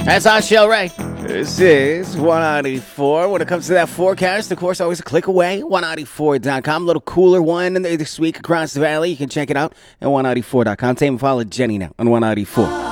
That's our show, Ray. This is 194. When it comes to that forecast, of course, always a click away. 194.com. A little cooler one this week across the valley. You can check it out at 194.com. Same and follow Jenny now on 194.